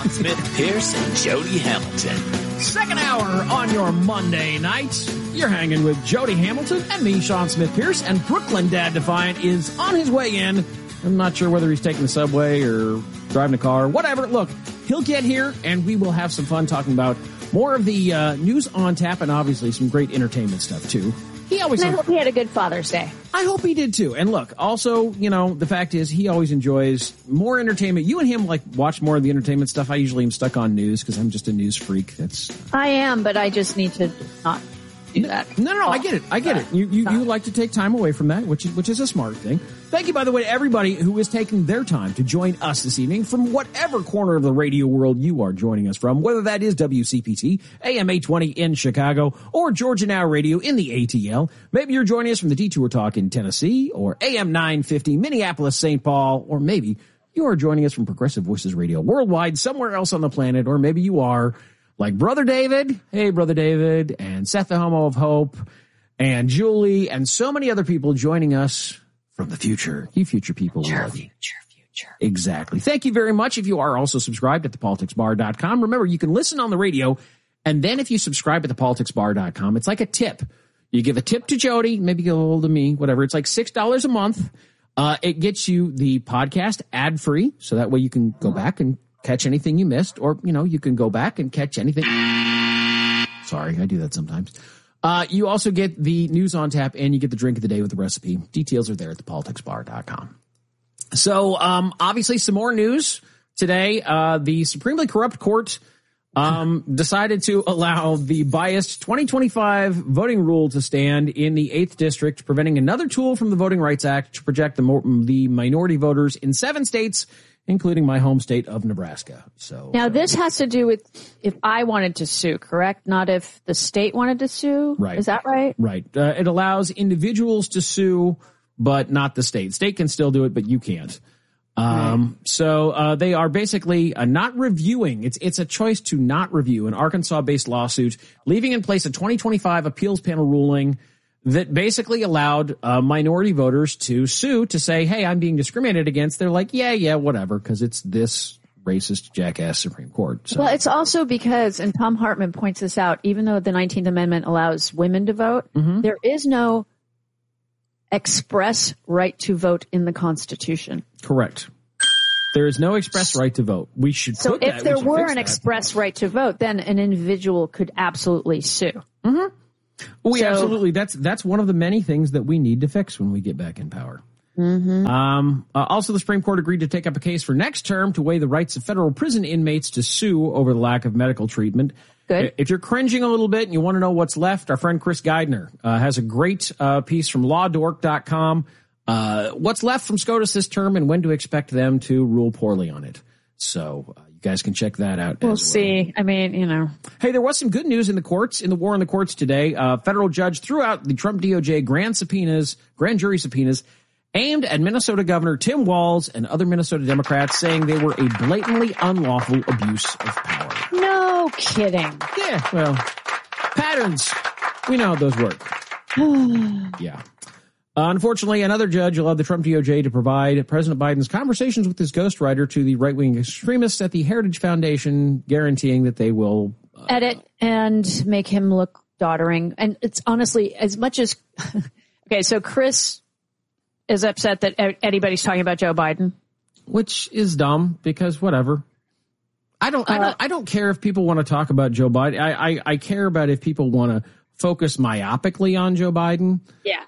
Smith Pierce and Jody Hamilton. Second hour on your Monday night. You're hanging with Jody Hamilton and me, Sean Smith Pierce, and Brooklyn Dad Defiant is on his way in. I'm not sure whether he's taking the subway or driving a car, whatever. Look, he'll get here and we will have some fun talking about more of the news on tap and obviously some great entertainment stuff too. I hope he had a good Father's Day. I hope he did too. And look, also, you know, the fact is he always enjoys more entertainment. You and him like watch more of the entertainment stuff. I usually am stuck on news because I'm just a news freak. I am, but I just need to not do that. No, I get it. I get it. You like to take time away from that, which is a smart thing. Thank you, by the way, to everybody who is taking their time to join us this evening from whatever corner of the radio world you are joining us from, whether that is WCPT, AM 820 in Chicago, or Georgia Now Radio in the ATL. Maybe you're joining us from the Detour Talk in Tennessee, or AM 950 Minneapolis, St. Paul, or maybe you are joining us from Progressive Voices Radio worldwide, somewhere else on the planet, or maybe you are like Brother David, hey, Brother David, and Seth the Homo of Hope, and Julie, and so many other people joining us from the future. You future people. Future. Exactly. Thank you very much. If you are also subscribed at thepoliticsbar.com, remember, you can listen on the radio, and then if you subscribe at thepoliticsbar.com, it's like a tip. You give a tip to Jody, maybe give a little to me, whatever. It's like $6 a month. It gets you the podcast ad-free, so that way you can go back and catch anything you missed, or, you know, you can go back and catch anything. Sorry, I do that sometimes. You also get the news on tap, and you get the drink of the day with the recipe. Details are there at thepoliticsbar.com. So, obviously some more news today. The Supremely Corrupt Court, decided to allow the biased 2025 voting rule to stand in the 8th District, preventing another tool from the Voting Rights Act to project the minority voters in 7 states, including my home state of Nebraska. So now this has to do with if I wanted to sue, correct? Not if the state wanted to sue? Right. Is that right? Right. It allows individuals to sue, but not the state. State can still do it, but you can't. So they are basically not reviewing. It's a choice to not review an Arkansas-based lawsuit, leaving in place a 2025 appeals panel ruling that basically allowed minority voters to sue to say, hey, I'm being discriminated against. They're like, yeah, whatever, because it's this racist jackass Supreme Court. So. Well, it's also because, and Tom Hartman points this out, even though the 19th Amendment allows women to vote, there is no express right to vote in the Constitution. Correct. There is no express right to vote. We should So put if that, there were an express right to vote, then an individual could absolutely sue. Absolutely. That's one of the many things that we need to fix when we get back in power. Also, the Supreme Court agreed to take up a case for next term to weigh the rights of federal prison inmates to sue over the lack of medical treatment. Good. If you're cringing a little bit and you want to know what's left, our friend Chris Geidner has a great piece from lawdork.com. What's left from SCOTUS this term and when to expect them to rule poorly on it. So you guys can check that out. We'll see. I mean, you know. Hey, there was some good news in the courts, in the war in the courts today. Federal judge threw out the Trump DOJ grand jury subpoenas aimed at Minnesota Governor Tim Walz and other Minnesota Democrats, saying they were a blatantly unlawful abuse of power. No kidding. Yeah, well, patterns. We know how those work. Yeah. Unfortunately, another judge allowed the Trump DOJ to provide President Biden's conversations with his ghostwriter to the right-wing extremists at the Heritage Foundation, guaranteeing that they will edit and make him look doddering. And it's honestly, as much as okay, so Chris is upset that anybody's talking about Joe Biden, which is dumb because whatever. I don't care if people want to talk about Joe Biden. I care about if people want to focus myopically on Joe Biden. Yeah.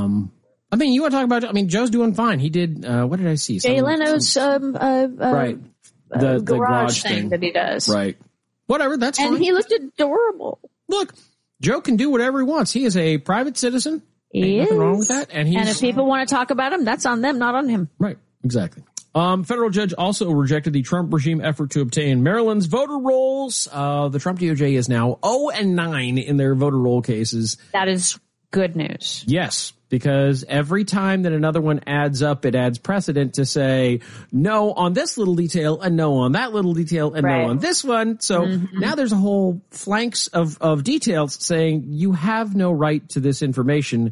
I mean, you want to talk about, Joe's doing fine. He did, what did I see? Jay Leno's, right. The garage thing that he does. Right. Whatever. That's fine. And he looked adorable. Look, Joe can do whatever he wants. He is a private citizen. He Ain't is. nothing wrong with that. And if people want to talk about him, that's on them, not on him. Right. Exactly. Federal judge also rejected the Trump regime effort to obtain Maryland's voter rolls. The Trump DOJ is now 0-9 in their voter roll cases. That is good news. Yes, because every time that another one adds up, it adds precedent to say no on this little detail and no on that little detail and no on this one. So now there's a whole flanks of details saying you have no right to this information.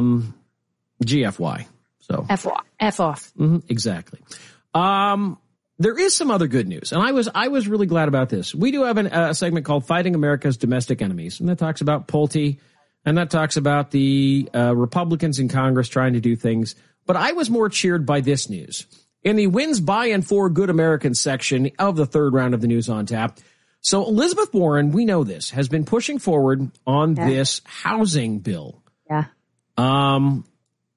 GFY. So F off. Exactly. there is some other good news, and I was really glad about this. We do have a segment called Fighting America's Domestic Enemies, and that talks about Pulte, and that talks about the Republicans in Congress trying to do things. But I was more cheered by this news. In the Wins By and For Good Americans section of the third round of the News on Tap, so Elizabeth Warren, we know this, has been pushing forward on this housing bill. Yeah. And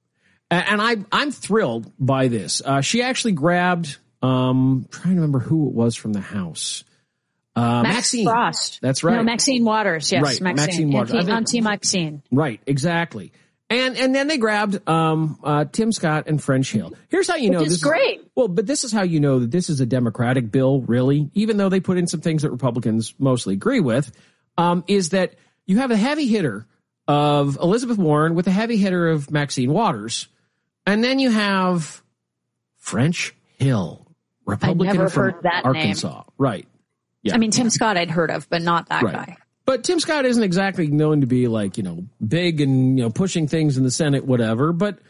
I'm thrilled by this. She actually grabbed, trying to remember who it was from the House. Maxine Frost. That's right. No, Maxine Waters. Yes, right. Maxine Waters. Auntie Maxine. Right, exactly. And then they grabbed Tim Scott and French Hill. Here's how you know this is great. But this is how you know that this is a Democratic bill, really, even though they put in some things that Republicans mostly agree with, is that you have a heavy hitter of Elizabeth Warren with a heavy hitter of Maxine Waters, and then you have French Hill, Republican from Arkansas. Name. Right. Yeah. I mean, Tim Scott I'd heard of, but not that guy. But Tim Scott isn't exactly known to be big and, pushing things in the Senate, whatever. But,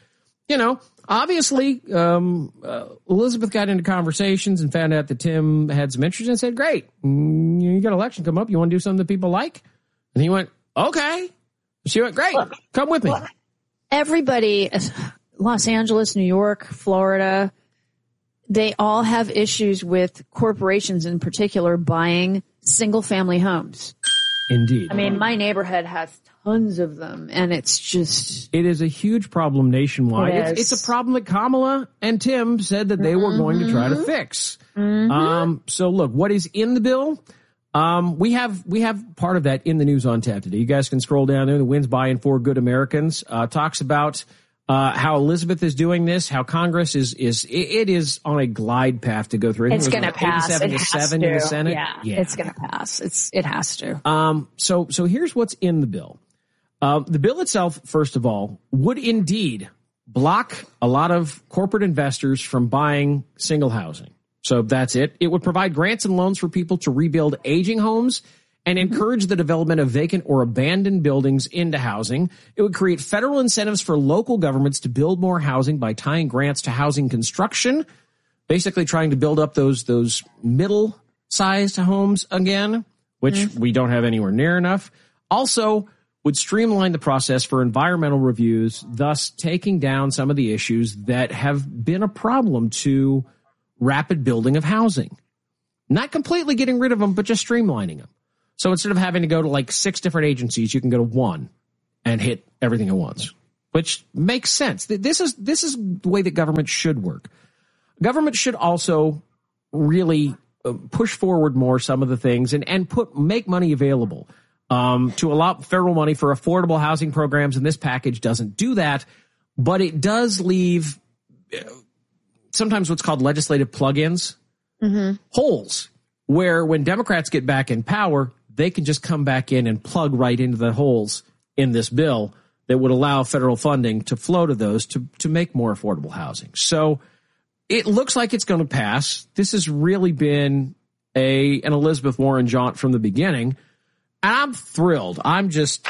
obviously, Elizabeth got into conversations and found out that Tim had some interest and said, great, you got an election come up. You want to do something that people like? And he went, okay. She went, great, come with me. Everybody, Los Angeles, New York, Florida, they all have issues with corporations in particular buying single family homes. Indeed. I mean, my neighborhood has tons of them, and it's just... It is a huge problem nationwide. It's a problem that Kamala and Tim said that they were going to try to fix. So look, what is in the bill? We have part of that in the News on Tap today. You guys can scroll down there. The Wins By and For Good Americans talks about how Elizabeth is doing this, how Congress is on a glide path to go through. It's going to pass. 87 to 7 in the Senate. Yeah. It's going to pass. It has to. So here's what's in the bill. The bill itself, first of all, would indeed block a lot of corporate investors from buying single housing. So that's it. It would provide grants and loans for people to rebuild aging homes and encourage the development of vacant or abandoned buildings into housing. It would create federal incentives for local governments to build more housing by tying grants to housing construction, basically trying to build up those middle-sized homes again, which we don't have anywhere near enough. Also, would streamline the process for environmental reviews, thus taking down some of the issues that have been a problem to rapid building of housing. Not completely getting rid of them, but just streamlining them. So instead of having to go to 6 different agencies, you can go to one and hit everything at once, which makes sense. This is the way that government should work. Government should also really push forward more some of the things and make money available to allow federal money for affordable housing programs. And this package doesn't do that, but it does leave sometimes what's called legislative plug-ins, holes, where when Democrats get back in power, they can just come back in and plug right into the holes in this bill that would allow federal funding to flow to those to make more affordable housing. So it looks like it's going to pass. This has really been an Elizabeth Warren jaunt from the beginning. And I'm thrilled. Y'all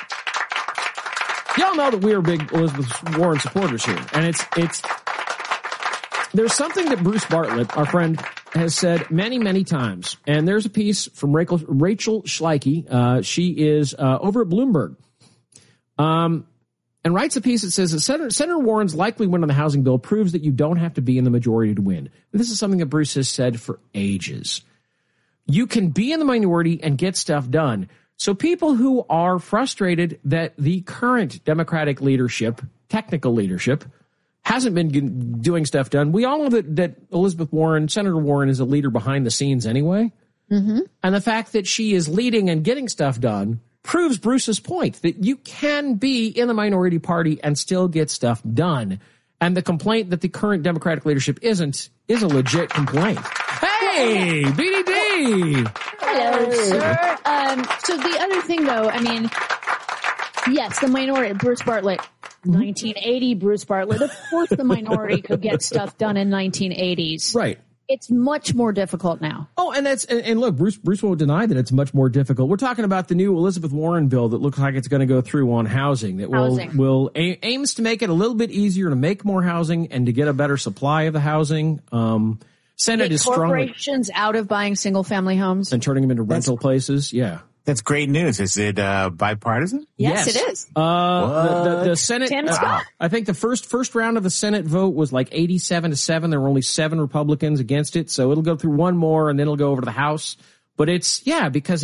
know that we are big Elizabeth Warren supporters here. And there's something that Bruce Bartlett, our friend, has said many, many times. And there's a piece from Rachel Schleike. She is over at Bloomberg. And writes a piece that says that Senator Warren's likely win on the housing bill proves that you don't have to be in the majority to win. And this is something that Bruce has said for ages. You can be in the minority and get stuff done. So people who are frustrated that the current Democratic leadership, technical leadership, hasn't been doing stuff done. We all know that Elizabeth Warren, Senator Warren, is a leader behind the scenes anyway. And the fact that she is leading and getting stuff done proves Bruce's point that you can be in the minority party and still get stuff done. And the complaint that the current Democratic leadership isn't is a legit complaint. Hey, BDD! Hello, sir. So the other thing, though, I mean, yes, the minority, Bruce Bartlett, 1980 Bruce Bartlett. Of course the minority could get stuff done in 1980s. Right. It's much more difficult now. Oh, and look, Bruce won't deny that it's much more difficult. We're talking about the new Elizabeth Warren bill that looks like it's going to go through on housing that will aims to make it a little bit easier to make more housing and to get a better supply of the housing. Senate is strongly corporations out of buying single-family homes and turning them into rental places. Yeah. That's great news. Is it bipartisan? Yes, it is. The Senate. Tim Scott. I think the first round of the Senate vote was like 87-7. There were only 7 Republicans against it, so it'll go through one more, and then it'll go over to the House. But because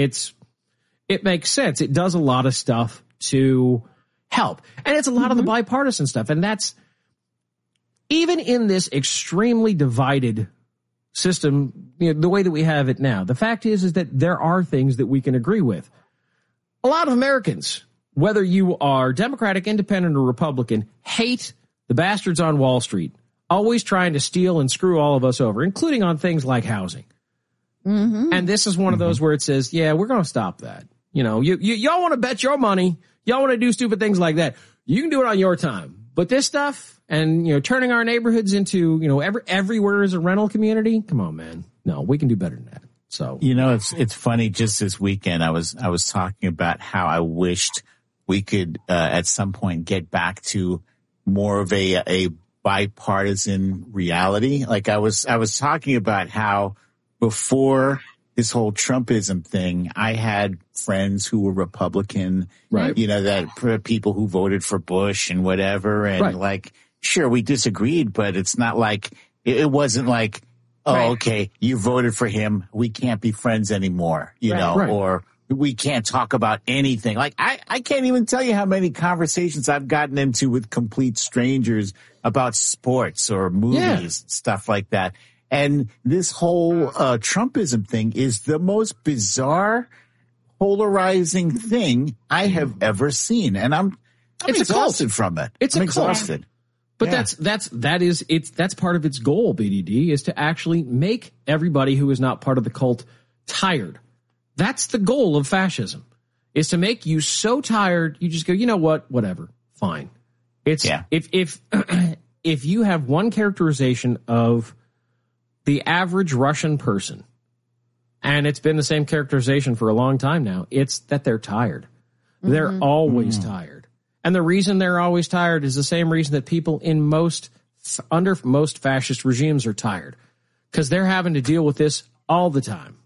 it makes sense. It does a lot of stuff to help, and it's a lot of the bipartisan stuff, and that's even in this extremely divided system, the way that we have it now. The fact is that there are things that we can agree with. A lot of Americans, whether you are Democratic, Independent, or Republican, hate the bastards on Wall Street, always trying to steal and screw all of us over, including on things like housing. And this is one of those where it says, yeah, we're going to stop that. Y'all want to bet your money. Y'all want to do stupid things like that. You can do it on your time. But this stuff, and turning our neighborhoods into everywhere is a rental community. Come on, man. No, we can do better than that. So it's funny. Just this weekend, I was talking about how I wished we could at some point get back to more of a bipartisan reality. Like I was talking about how before this whole Trumpism thing, I had friends who were Republican, right? That people who voted for Bush and whatever, and sure, we disagreed, but it's not like it wasn't like, okay, you voted for him, we can't be friends anymore, or we can't talk about anything. Like I can't even tell you how many conversations I've gotten into with complete strangers about sports or movies, stuff like that. And this whole Trumpism thing is the most bizarre, polarizing thing I have ever seen, and I'm exhausted from it. I'm exhausted. But that's part of its goal, BDD, is to actually make everybody who is not part of the cult tired. That's the goal of fascism, is to make you so tired you just go, you know what, whatever, fine. If you have one characterization of the average Russian person, and it's been the same characterization for a long time now, it's that they're tired. They're always tired. And the reason they're always tired is the same reason that people under most fascist regimes are tired, because they're having to deal with this all the time.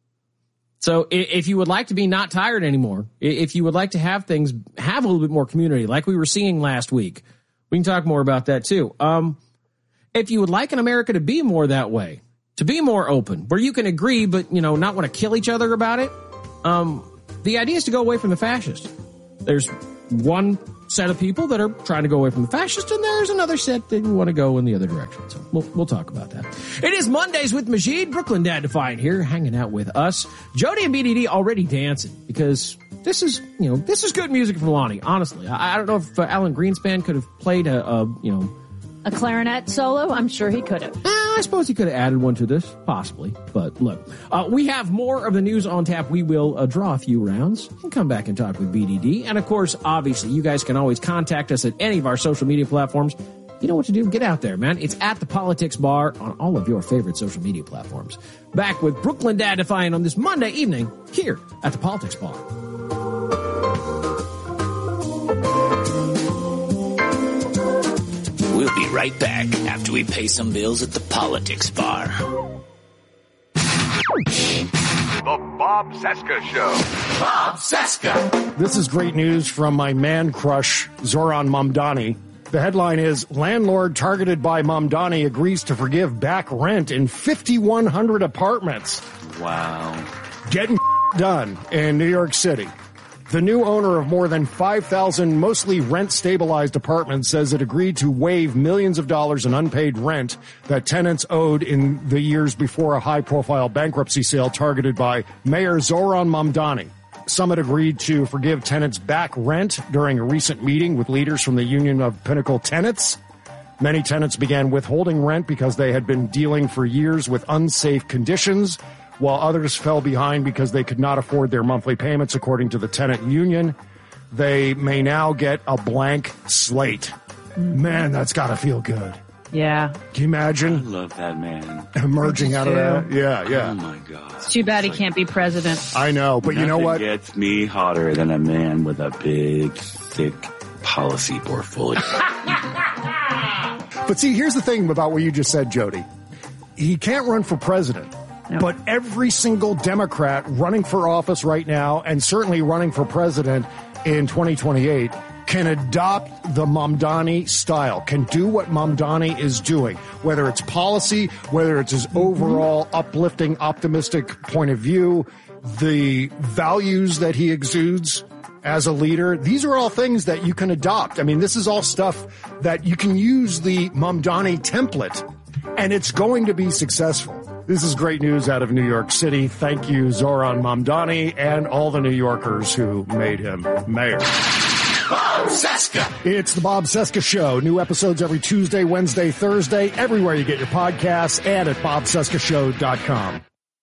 So if you would like to be not tired anymore, if you would like to have things have a little bit more community, like we were seeing last week, we can talk more about that too. If you would like in America to be more that way, to be more open, where you can agree but, not want to kill each other about it, the idea is to go away from the fascist. There's one set of people that are trying to go away from the fascist, and there's another set that want to go in the other direction. So we'll talk about that. It is Mondays with Majid, Brooklyn Dad Defiant here, hanging out with us. Jody and BDD already dancing, because this is good music from Lonnie, honestly. I don't know if Alan Greenspan could have played a clarinet solo? I'm sure he could have. I suppose he could have added one to this, possibly. But look, we have more of the news on tap. We will draw a few rounds and come back and talk with BDD. And of course, obviously, you guys can always contact us at any of our social media platforms. You know what to do. Get out there, man. It's at the Politics Bar on all of your favorite social media platforms. Back with Brooklyn Dad Defiant on this Monday evening here at the Politics Bar. We'll be right back after we pay some bills at the Politics Bar. The Bob Cesca Show. Bob Cesca. This is great news from my man crush, Zoran Mamdani. The headline is, landlord targeted by Mamdani agrees to forgive back rent in 5,100 apartments. Wow. Getting done in New York City. The new owner of more than 5,000 mostly rent-stabilized apartments says it agreed to waive millions of dollars in unpaid rent that tenants owed in the years before a high-profile bankruptcy sale targeted by Mayor Zoran Mamdani. Summit agreed to forgive tenants back rent during a recent meeting with leaders from the Union of Pinnacle Tenants. Many tenants began withholding rent because they had been dealing for years with unsafe conditions, while others fell behind because they could not afford their monthly payments, according to the tenant union. They may now get a blank slate. Man, that's got to feel good. Yeah. Can you imagine? I love that man. Emerging out of that? Yeah. Oh, my God. It's too bad he can't be president. I know, but you know what? Nothing gets me hotter than a man with a big, thick policy portfolio. But see, here's the thing about what you just said, Jody. he can't run for president. No. But every single Democrat running for office right now, and certainly running for president in 2028, can adopt the Mamdani style, can do what Mamdani is doing, whether it's policy, whether it's his overall uplifting, optimistic point of view, the values that he exudes as a leader. These are all things that you can adopt. I mean, this is all stuff that you can use the Mamdani template, and it's going to be successful. This is great news out of New York City. Thank you, Zohran Mamdani, and all the New Yorkers who made him mayor. Bob Cesca. It's the Bob Cesca Show. New episodes every Tuesday, Wednesday, Thursday, everywhere you get your podcasts, and at bobcescashow.com.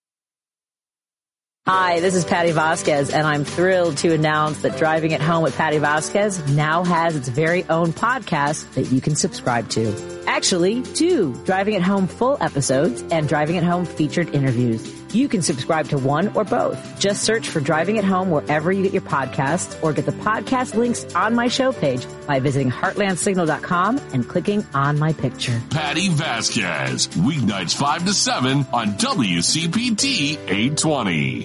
Hi, this is Patty Vasquez, and I'm thrilled to announce that Driving It Home with Patty Vasquez now has its very own podcast that you can subscribe to. Actually, 2 Driving It Home full episodes and Driving It Home featured interviews. You can subscribe to one or both. Just search for Driving It Home wherever you get your podcasts, or get the podcast links on my show page by visiting heartlandsignal.com and clicking on my picture. Patty Vasquez, weeknights 5 to 7 on WCPT 820.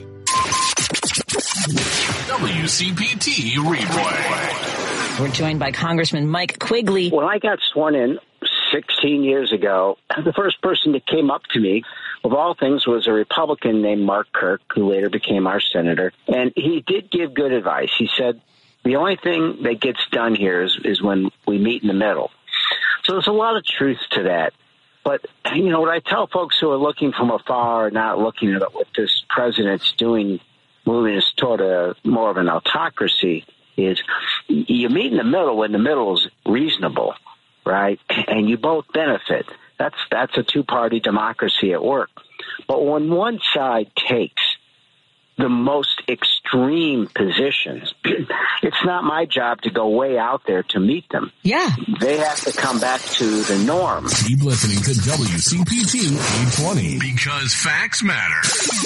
WCPT Replay. We're joined by Congressman Mike Quigley. When I got sworn in 16 years ago, the first person that came up to me, of all things, was a Republican named Mark Kirk, who later became our senator. And he did give good advice. He said, the only thing that gets done here is when we meet in the middle. So there's a lot of truth to that. But, you know, what I tell folks who are looking from afar, not looking at what this president's doing, moving us toward more of an autocracy, is you meet in the middle when the middle is reasonable, right? And you both benefit. That's a two-party democracy at work. But when one side takes the most extreme positions, it's not my job to go way out there to meet them. Yeah. They have to come back to the norm. Keep listening to WCPT 820 because facts matter.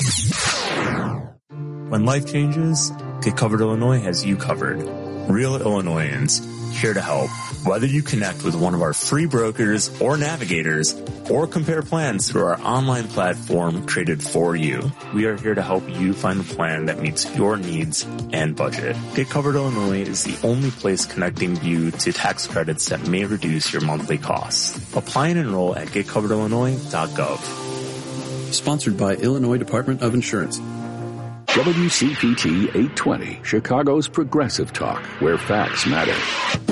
When life changes, Get Covered Illinois has you covered. Real Illinoisans, here to help. Whether you connect with one of our free brokers or navigators, or compare plans through our online platform created for you, we are here to help you find a plan that meets your needs and budget. Get Covered Illinois is the only place connecting you to tax credits that may reduce your monthly costs. Apply and enroll at getcoveredillinois.gov. Sponsored by Illinois Department of Insurance. WCPT 820, Chicago's progressive talk, where facts matter.